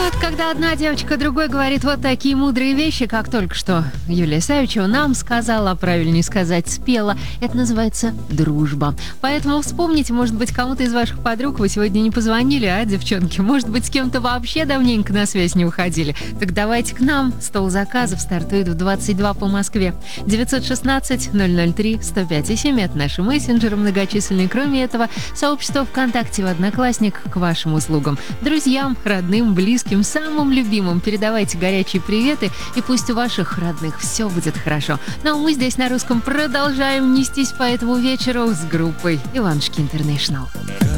Вот когда одна девочка другой говорит вот такие мудрые вещи, как только что Юлия Савичева нам сказала, а правильнее сказать, спела, это называется дружба. Поэтому вспомните, может быть, кому-то из ваших подруг вы сегодня не позвонили, а, девчонки? Может быть, с кем-то вообще давненько на связь не уходили? Так давайте к нам. Стол заказов стартует в 22 по Москве. 916-003-105,7. Это наши мессенджеры многочисленные. Кроме этого, сообщество ВКонтакте в Одноклассниках к вашим услугам. Друзьям, родным, близким, самым любимым передавайте горячие приветы, и пусть у ваших родных все будет хорошо. Ну а мы здесь на русском продолжаем нестись по этому вечеру с группой Иванушки Интернешнл.